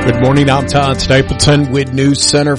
Good morning, I'm Todd Stapleton with News Center.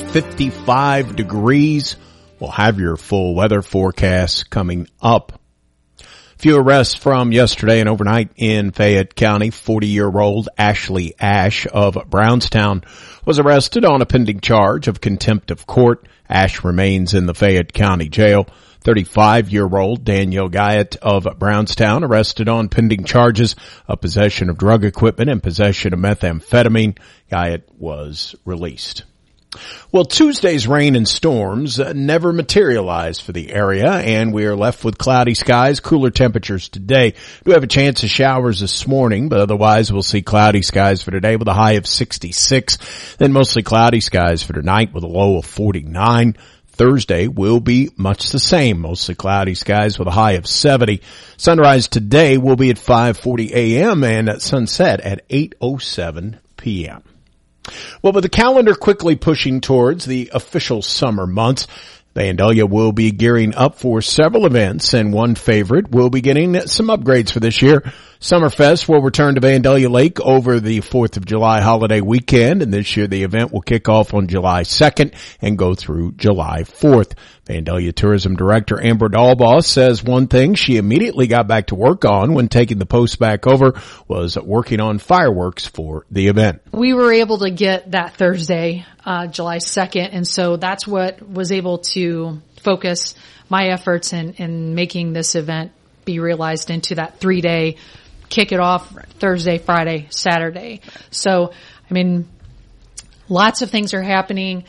55 degrees. We'll have your full weather forecast coming up. Few arrests from yesterday and overnight in Fayette County. 40-year-old Ashley Ash of Brownstown was arrested on a pending charge of contempt of court. Ash remains in the Fayette County Jail. 35-year-old Daniel Guyot of Brownstown arrested on pending charges of possession of drug equipment and possession of methamphetamine. Guyot was released. Well, Tuesday's rain and storms never materialized for the area, and we are left with cloudy skies, cooler temperatures today. We do have a chance of showers this morning, but otherwise we'll see cloudy skies for today with a high of 66. Then mostly cloudy skies for tonight with a low of 49. Thursday will be much the same, mostly cloudy skies with a high of 70. Sunrise today will be at 5:40 a.m. and at sunset at 8:07 p.m. Well, with the calendar quickly pushing towards the official summer months, Vandalia will be gearing up for several events, and one favorite will be getting some upgrades for this year. Summerfest will return to Vandalia Lake over the 4th of July holiday weekend, and this year the event will kick off on July 2nd and go through July 4th. Vandalia Tourism Director Amber Dahlbaugh says one thing she immediately got back to work on when taking the post back over was working on fireworks for the event. We were able to get that Thursday, July 2nd, and so that's what was able to focus my efforts in making this event be realized into that 3-day kick it off Thursday, Friday, Saturday. So, I mean, lots of things are happening.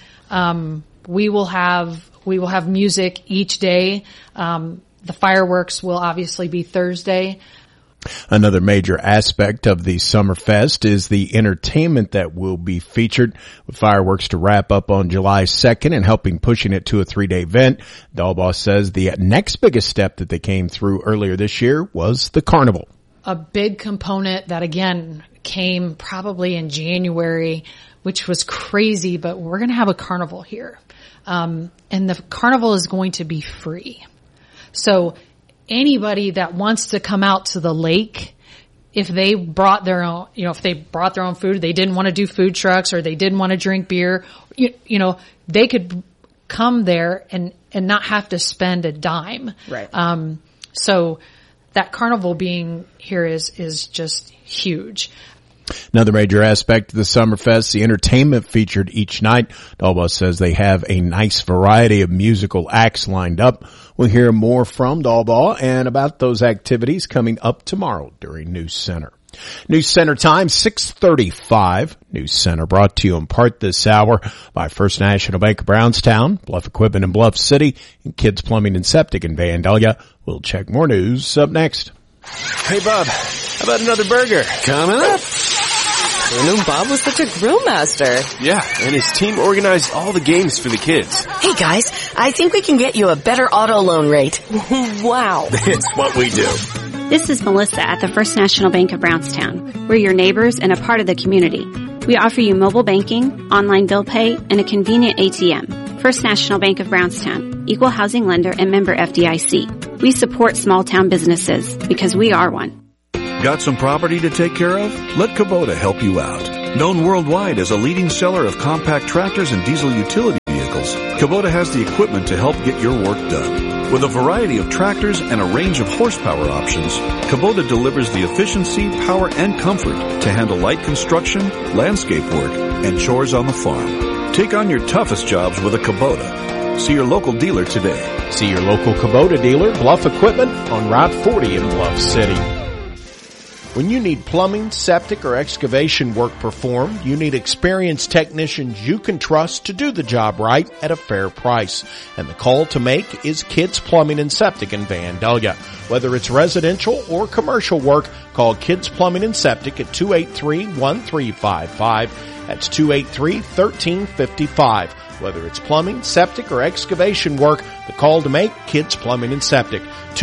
We will have music each day. The fireworks will obviously be Thursday. Another major aspect of the Summerfest is the entertainment that will be featured, with fireworks to wrap up on July 2nd and helping pushing it to a 3-day event. Dahlbaugh says the next biggest step that they came through earlier this year was the carnival. A big component that, again, came probably in January, which was crazy, but we're going to have a carnival here. And the carnival is going to be free. So anybody that wants to come out to the lake, if they brought their own, food, they didn't want to do food trucks or they didn't want to drink beer, they could come there and not have to spend a dime. Right. So that carnival being here is just huge. Another major aspect of the Summerfest, the entertainment featured each night. Dahlbaugh says they have a nice variety of musical acts lined up. We'll hear more from Dahlbaugh and about those activities coming up tomorrow during News Center. News Center time, 6:35. News Center brought to you in part this hour by First National Bank of Brownstown, Bluff Equipment in Bluff City, and Kids Plumbing and Septic in Vandalia. We'll check more news up next. Hey, Bob, how about another burger? Coming up. I knew Bob was such a grill master. Yeah, and his team organized all the games for the kids. Hey guys, I think we can get you a better auto loan rate. Wow. It's what we do. This is Melissa at the First National Bank of Brownstown. We're your neighbors and a part of the community. We offer you mobile banking, online bill pay, and a convenient ATM. First National Bank of Brownstown, equal housing lender and member FDIC. We support small town businesses because we are one. Got some property to take care of? Let Kubota help you out. Known worldwide as a leading seller of compact tractors and diesel utility vehicles, Kubota has the equipment to help get your work done. With a variety of tractors and a range of horsepower options, Kubota delivers the efficiency, power, and comfort to handle light construction, landscape work, and chores on the farm. Take on your toughest jobs with a Kubota. See your local dealer today. See your local Kubota dealer, Bluff Equipment, on Route 40 in Bluff City. When you need plumbing, septic, or excavation work performed, you need experienced technicians you can trust to do the job right at a fair price. And the call to make is Kids Plumbing and Septic in Vandalia. Whether it's residential or commercial work, call Kids Plumbing and Septic at 283-1355. That's 283-1355. Whether it's plumbing, septic, or excavation work, the call to make, Kids Plumbing and Septic,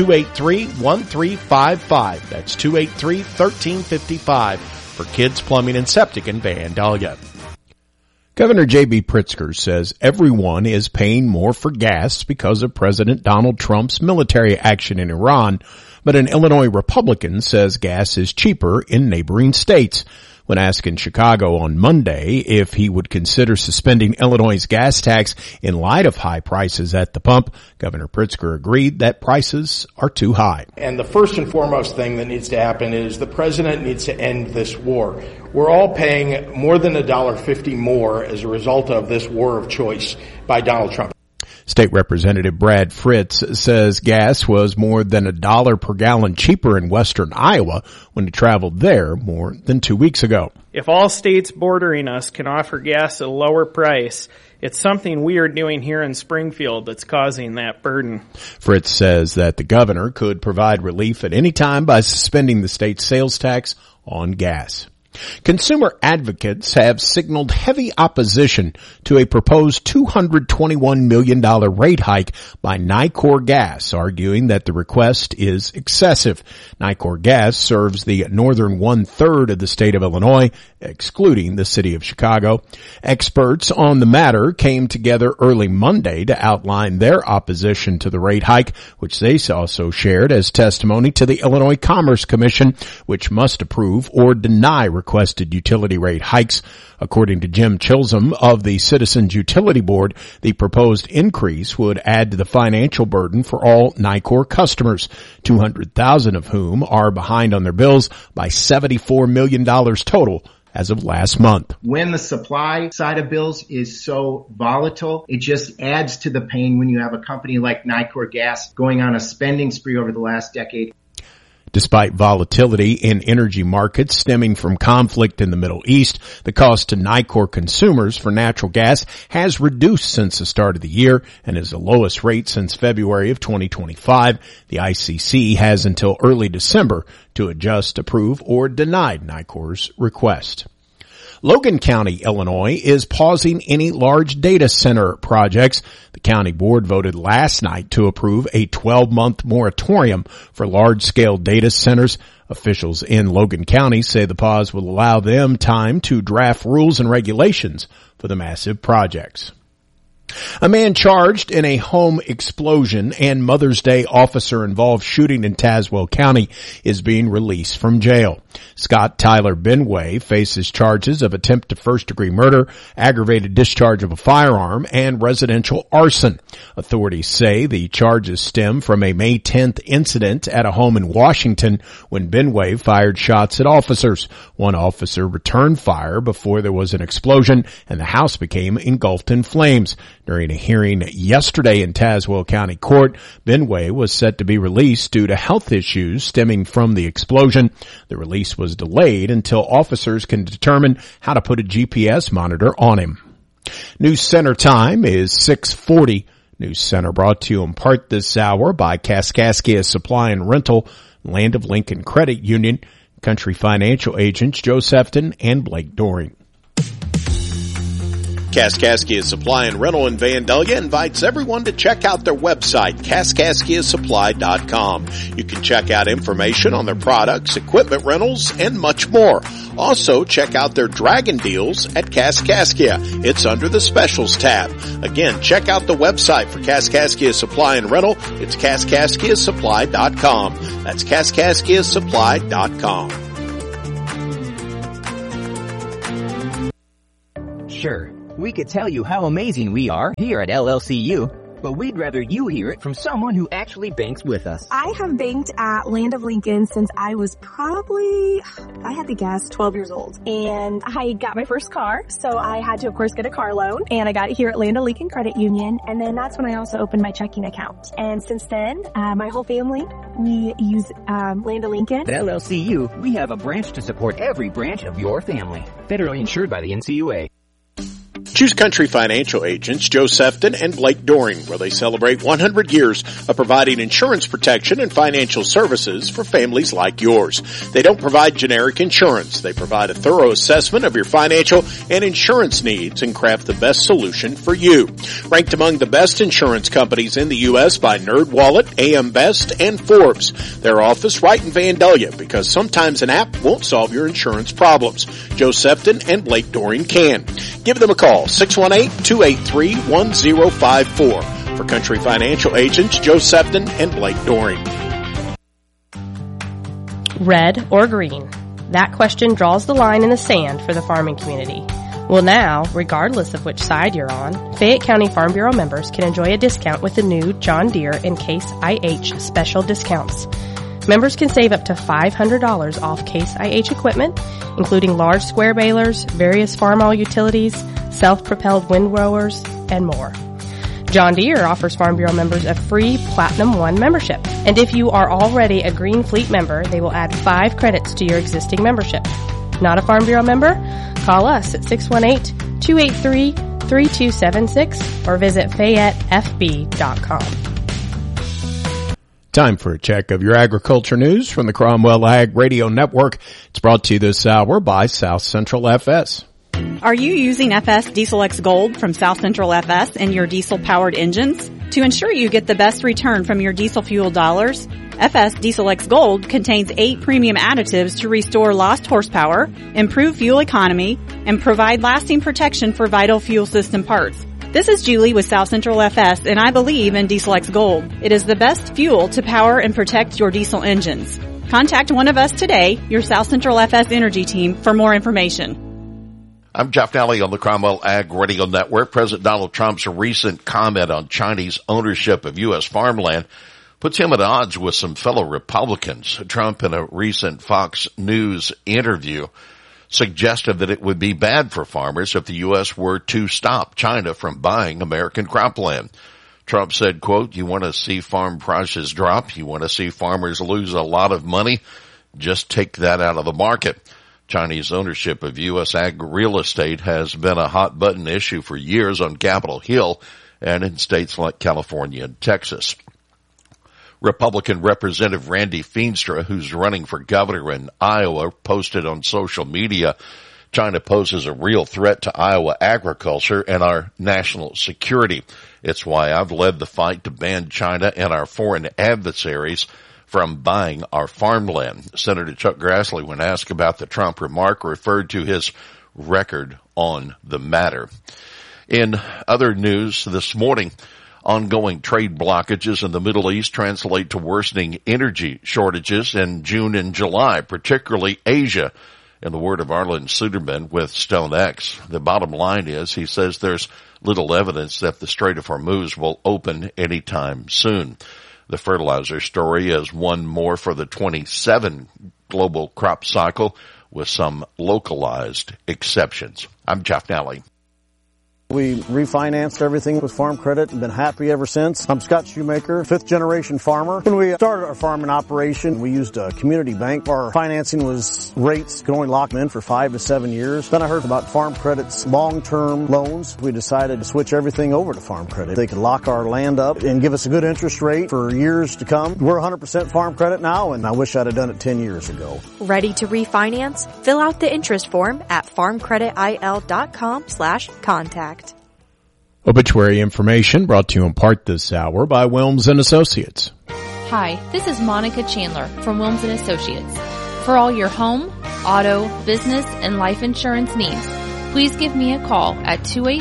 283-1355. That's 283-1355 for Kids Plumbing and Septic in Vandalia. Governor J.B. Pritzker says everyone is paying more for gas because of President Donald Trump's military action in Iran, but an Illinois Republican says gas is cheaper in neighboring states. When asked in Chicago on Monday if he would consider suspending Illinois' gas tax in light of high prices at the pump, Governor Pritzker agreed that prices are too high. And the first and foremost thing that needs to happen is the president needs to end this war. We're all paying more than $1.50 more as a result of this war of choice by Donald Trump. State Representative Brad Fritz says gas was more than $1 per gallon cheaper in western Iowa when he traveled there more than 2 weeks ago. If all states bordering us can offer gas at a lower price, it's something we are doing here in Springfield that's causing that burden. Fritz says that the governor could provide relief at any time by suspending the state's sales tax on gas. Consumer advocates have signaled heavy opposition to a proposed $221 million rate hike by Nicor Gas, arguing that the request is excessive. Nicor Gas serves the northern one-third of the state of Illinois, excluding the city of Chicago. Experts on the matter came together early Monday to outline their opposition to the rate hike, which they also shared as testimony to the Illinois Commerce Commission, which must approve or deny requested utility rate hikes. According to Jim Chisholm of the Citizens Utility Board, the proposed increase would add to the financial burden for all Nicor customers, 200,000 of whom are behind on their bills by $74 million total as of last month. When the supply side of bills is so volatile, it just adds to the pain when you have a company like Nicor Gas going on a spending spree over the last decade. Despite volatility in energy markets stemming from conflict in the Middle East, the cost to Nicor consumers for natural gas has reduced since the start of the year and is the lowest rate since February of 2025. The ICC has until early December to adjust, approve, or deny Nicor's request. Logan County, Illinois, is pausing any large data center projects. The county board voted last night to approve a 12-month moratorium for large-scale data centers. Officials in Logan County say the pause will allow them time to draft rules and regulations for the massive projects. A man charged in a home explosion and Mother's Day officer-involved shooting in Tazewell County is being released from jail. Scott Tyler Benway faces charges of attempt to first-degree murder, aggravated discharge of a firearm, and residential arson. Authorities say the charges stem from a May 10th incident at a home in Washington when Benway fired shots at officers. One officer returned fire before there was an explosion, and the house became engulfed in flames. During a hearing yesterday in Tazewell County Court, Benway was set to be released due to health issues stemming from the explosion. The release was delayed until officers can determine how to put a GPS monitor on him. News Center time is 6:40. News Center brought to you in part this hour by Kaskaskia Supply and Rental, Land of Lincoln Credit Union, Country Financial agents Joe Sefton and Blake Doring. Kaskaskia Supply and Rental in Vandalia invites everyone to check out their website, kaskaskiasupply.com. You can check out information on their products, equipment rentals, and much more. Also, check out their Dragon deals at Kaskaskia. It's under the Specials tab. Again, check out the website for Kaskaskia Supply and Rental. It's kaskaskiasupply.com. That's kaskaskiasupply.com. Sure. We could tell you how amazing we are here at LLCU, but we'd rather you hear it from someone who actually banks with us. I have banked at Land of Lincoln since I was probably, I had to guess, 12 years old. And I got my first car, so I had to, of course, get a car loan. And I got it here at Land of Lincoln Credit Union. And then that's when I also opened my checking account. And since then, my whole family, we use Land of Lincoln. At LLCU, we have a branch to support every branch of your family. Federally insured by the NCUA. Choose Country Financial agents Joe Sefton and Blake Doring, where they celebrate 100 years of providing insurance protection and financial services for families like yours. They don't provide generic insurance. They provide a thorough assessment of your financial and insurance needs and craft the best solution for you. Ranked among the best insurance companies in the U.S. by NerdWallet, AM Best, and Forbes. Their office right in Vandalia, because sometimes an app won't solve your insurance problems. Joe Sefton and Blake Doring can. Give them a call. 618-283-1054. For Country Financial agents Joe Sefton and Blake Doring. Red or green? That question draws the line in the sand for the farming community. Well, now, regardless of which side you're on, Fayette County Farm Bureau members can enjoy a discount with the new John Deere and Case IH special discounts. Members can save up to $500 off Case IH equipment, including large square balers, various farm-all utilities, self-propelled windrowers, and more. John Deere offers Farm Bureau members a free Platinum One membership. And if you are already a Green Fleet member, they will add 5 credits to your existing membership. Not a Farm Bureau member? Call us at 618-283-3276 or visit FayetteFB.com. Time for a check of your agriculture news from the Cromwell Ag Radio Network. It's brought to you this hour by South Central FS. Are you using FS Diesel X Gold from South Central FS in your diesel-powered engines? To ensure you get the best return from your diesel fuel dollars, FS Diesel X Gold contains 8 premium additives to restore lost horsepower, improve fuel economy, and provide lasting protection for vital fuel system parts. This is Julie with South Central FS, and I believe in Diesel X Gold. It is the best fuel to power and protect your diesel engines. Contact one of us today, your South Central FS Energy team, for more information. I'm Jeff Nally on the Cromwell Ag Radio Network. President Donald Trump's recent comment on Chinese ownership of U.S. farmland puts him at odds with some fellow Republicans. Trump, in a recent Fox News interview, suggested that it would be bad for farmers if the U.S. were to stop China from buying American cropland. Trump said, quote, "You want to see farm prices drop? You want to see farmers lose a lot of money? Just take that out of the market." Chinese ownership of U.S. ag real estate has been a hot-button issue for years on Capitol Hill and in states like California and Texas. Republican Representative Randy Feenstra, who's running for governor in Iowa, posted on social media, "China poses a real threat to Iowa agriculture and our national security. It's why I've led the fight to ban China and our foreign adversaries from buying our farmland." Senator Chuck Grassley, when asked about the Trump remark, referred to his record on the matter. In other news this morning, ongoing trade blockages in the Middle East translate to worsening energy shortages in June and July, particularly Asia. In the word of Arlen Suderman with StoneX, the bottom line is, he says, there's little evidence that the Strait of Hormuz will open anytime soon. The fertilizer story is one more for the 27 global crop cycle with some localized exceptions. I'm Jeff Nally. We refinanced everything with Farm Credit and been happy ever since. I'm Scott Shoemaker, 5th generation farmer. When we started our farming operation, we used a community bank. Our financing was rates, could only lock them in for 5 to 7 years. Then I heard about Farm Credit's long-term loans. We decided to switch everything over to Farm Credit. They could lock our land up and give us a good interest rate for years to come. We're 100% Farm Credit now, and I wish I'd have done it 10 years ago. Ready to refinance? Fill out the interest form at farmcreditil.com/contact. Obituary information brought to you in part this hour by Wilms & Associates. Hi, this is Monica Chandler from Wilms & Associates. For all your home, auto, business, and life insurance needs, please give me a call at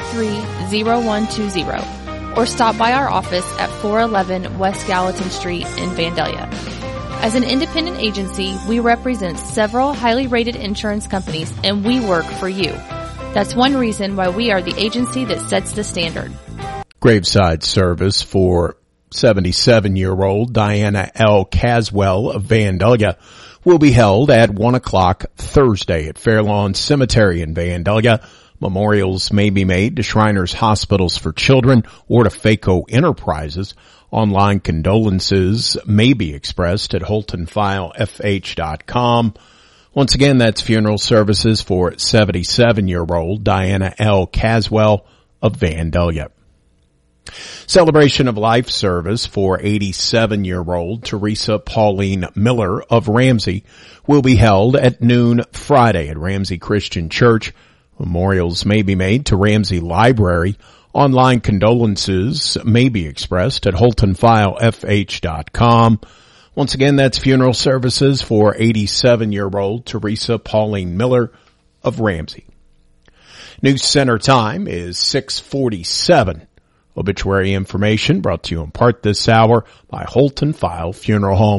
283-0120 or stop by our office at 411 West Gallatin Street in Vandalia. As an independent agency, we represent several highly rated insurance companies and we work for you. That's one reason why we are the agency that sets the standard. Graveside service for 77-year-old Diana L. Caswell of Vandalia will be held at 1 o'clock Thursday at Fairlawn Cemetery in Vandalia. Memorials may be made to Shriners Hospitals for Children or to FACO Enterprises. Online condolences may be expressed at HoltonFileFH.com. Once again, that's funeral services for 77-year-old Diana L. Caswell of Vandalia. Celebration of Life service for 87-year-old Teresa Pauline Miller of Ramsey will be held at noon Friday at Ramsey Christian Church. Memorials may be made to Ramsey Library. Online condolences may be expressed at HoltonFileFH.com. Once again, that's funeral services for 87-year-old Teresa Pauline Miller of Ramsey. News Center time is 6:47. Obituary information brought to you in part this hour by Holton File Funeral Home.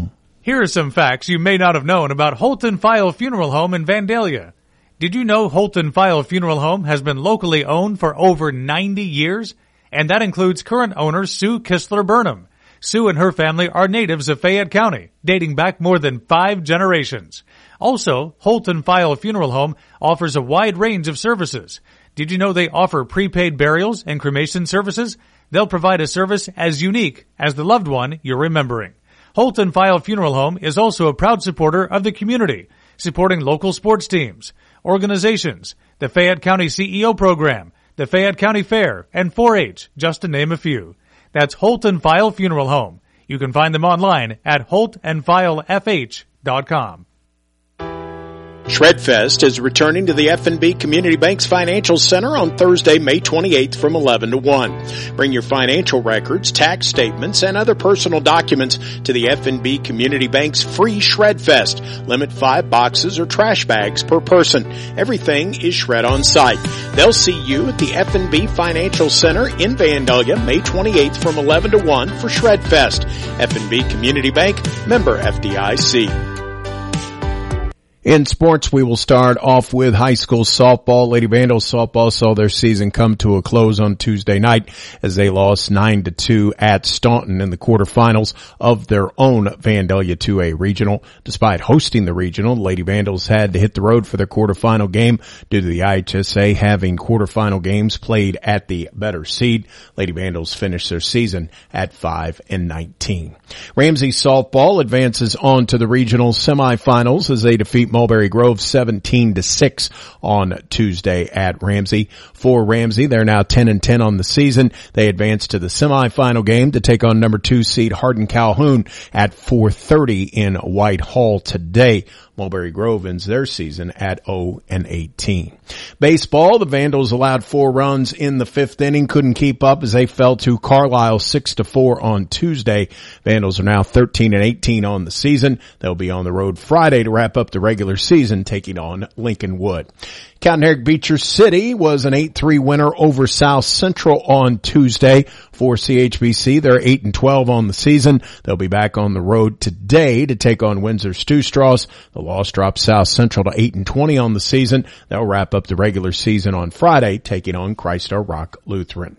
Here are some facts you may not have known about Holt & File Funeral Home in Vandalia. Did you know Holt & File Funeral Home has been locally owned for over 90 years? And that includes current owner Sue Kistler Burnham. Sue and her family are natives of Fayette County, dating back more than 5 generations. Also, Holt & File Funeral Home offers a wide range of services. Did you know they offer prepaid burials and cremation services? They'll provide a service as unique as the loved one you're remembering. Holt & File Funeral Home is also a proud supporter of the community, supporting local sports teams, organizations, the Fayette County CEO program, the Fayette County Fair, and 4-H, just to name a few. That's Holt & File Funeral Home. You can find them online at holtandfilefh.com. Shredfest is returning to the F&B Community Bank's Financial Center on Thursday, May 28th from 11 to 1. Bring your financial records, tax statements, and other personal documents to the F&B Community Bank's free Shredfest. Limit 5 boxes or trash bags per person. Everything is shred on site. They'll see you at the F&B Financial Center in Vandalia, May 28th from 11 to 1 for Shredfest. F&B Community Bank, member FDIC. In sports, we will start off with high school softball. Lady Vandals softball saw their season come to a close on Tuesday night as they lost 9-2 at Staunton in the quarterfinals of their own Vandalia 2A regional. Despite hosting the regional, Lady Vandals had to hit the road for their quarterfinal game due to the IHSA having quarterfinal games played at the better seed. Lady Vandals finished their season at 5-19. Ramsey softball advances on to the regional semifinals as they defeat Mulberry Grove 17-6 on Tuesday at Ramsey. For Ramsey, they're now 10-10 on the season. They advance to the semifinal game to take on number 2 seed Hardin Calhoun at 4:30 in Whitehall today. Mulberry Grove ends their season at 0-18. Baseball, the Vandals allowed 4 runs in the 5th inning, couldn't keep up as they fell to Carlisle 6-4 on Tuesday. Vandals are now 13-18 on the season. They'll be on the road Friday to wrap up the regular season, taking on Lincolnwood. Cotton-Herrick Beecher City was an 8-3 winner over South Central on Tuesday. For CHBC, they're 8-12 on the season. They'll be back on the road today to take on Windsor Stew-Stras. The loss drops South Central to 8-20 on the season. They'll wrap up the regular season on Friday, taking on Christ Our Rock Lutheran.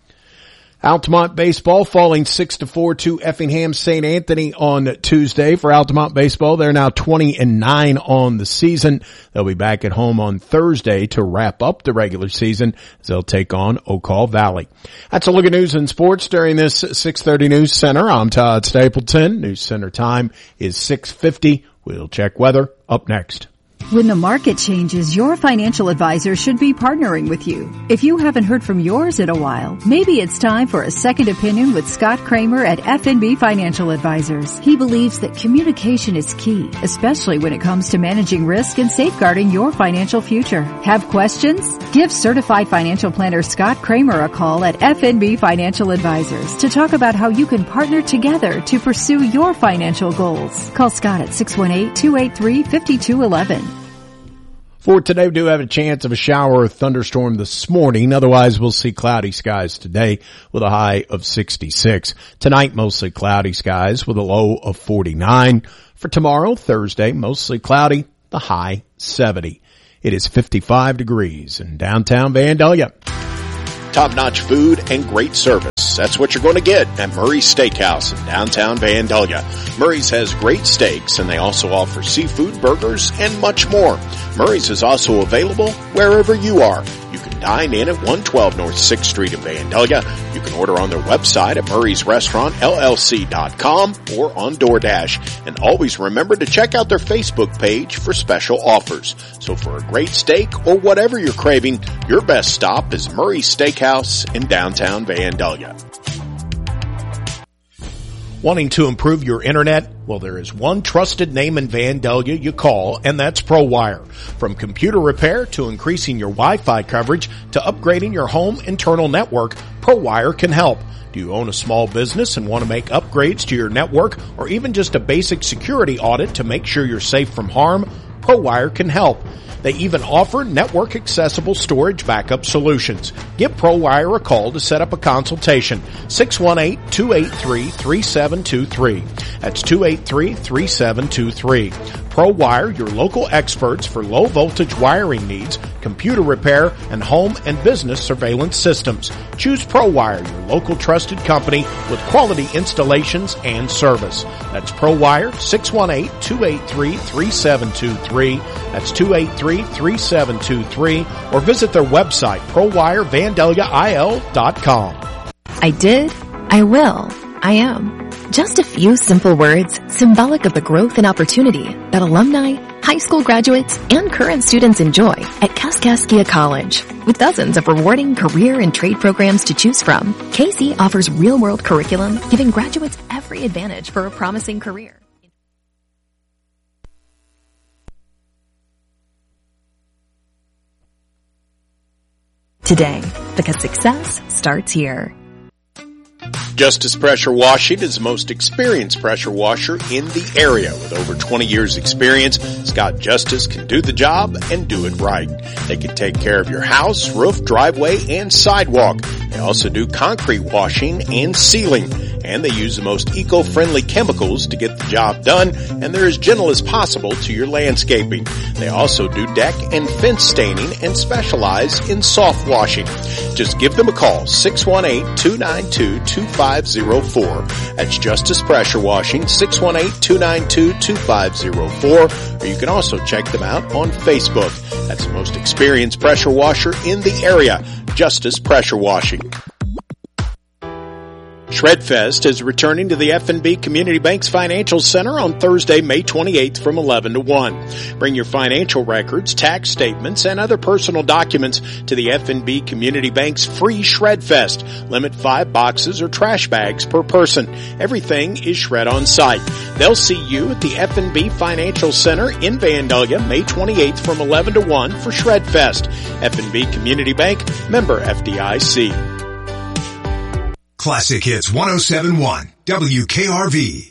Altamont baseball falling 6-4 to Effingham St. Anthony on Tuesday. For Altamont baseball, they're now 20-9 on the season. They'll be back at home on Thursday to wrap up the regular season as they'll take on Ocall Valley. That's a look at news and sports during this 6:30 News Center. I'm Todd Stapleton. News Center time is 6:50. We'll check weather up next. When the market changes, your financial advisor should be partnering with you. If you haven't heard from yours in a while, maybe it's time for a second opinion with Scott Kramer at FNB Financial Advisors. He believes that communication is key, especially when it comes to managing risk and safeguarding your financial future. Have questions? Give certified financial planner Scott Kramer a call at FNB Financial Advisors to talk about how you can partner together to pursue your financial goals. Call Scott at 618-283-5211. For today, we do have a chance of a shower or thunderstorm this morning. Otherwise, we'll see cloudy skies today with a high of 66. Tonight, mostly cloudy skies with a low of 49. For tomorrow, Thursday, mostly cloudy, the high 70. It is 55 degrees in downtown Vandalia. Top-notch food and great service. That's what you're going to get at Murray's Steakhouse in downtown Vandalia. Murray's has great steaks, and they also offer seafood, burgers, and much more. Murray's is also available wherever you are. You can dine in at 112 North 6th Street in Vandalia. You can order on their website at murraysrestaurantllc.com or on DoorDash. And always remember to check out their Facebook page for special offers. So for a great steak or whatever you're craving, your best stop is Murray's Steakhouse in downtown Vandalia. Wanting to improve your internet? Well, there is one trusted name in Vandalia you call, and that's ProWire. From computer repair to increasing your Wi-Fi coverage to upgrading your home internal network, ProWire can help. Do you own a small business and want to make upgrades to your network or even just a basic security audit to make sure you're safe from harm? ProWire can help. They even offer network-accessible storage backup solutions. Give ProWire a call to set up a consultation. 618-283-3723. That's 283-3723. ProWire, your local experts for low-voltage wiring needs, computer repair, and home and business surveillance systems. Choose ProWire, your local trusted company with quality installations and service. That's ProWire, 618-283-3723. That's 283-3723. Or visit their website, ProWireVandeliaIL.com. I did, I will, I am. Just a few simple words symbolic of the growth and opportunity that alumni, high school graduates, and current students enjoy at Kaskaskia College. With dozens of rewarding career and trade programs to choose from, KC offers real-world curriculum, giving graduates every advantage for a promising career. Today, because success starts here. Justice Pressure Washing is the most experienced pressure washer in the area. With over 20 years experience, Scott Justice can do the job and do it right. They can take care of your house, roof, driveway, and sidewalk. They also do concrete washing and sealing. And they use the most eco-friendly chemicals to get the job done, and they're as gentle as possible to your landscaping. They also do deck and fence staining and specialize in soft washing. Just give them a call, 618-292-2504. That's Justice Pressure Washing, 618-292-2504. Or you can also check them out on Facebook. That's the most experienced pressure washer in the area, Justice Pressure Washing. Shredfest is returning to the F&B Community Bank's Financial Center on Thursday, May 28th from 11 to 1. Bring your financial records, tax statements, and other personal documents to the F&B Community Bank's free Shredfest. Limit 5 boxes or trash bags per person. Everything is shred on site. They'll see you at the F&B Financial Center in Vandalia, May 28th from 11 to 1 for Shredfest. F&B Community Bank, member FDIC. Classic Hits 107.1 WKRV.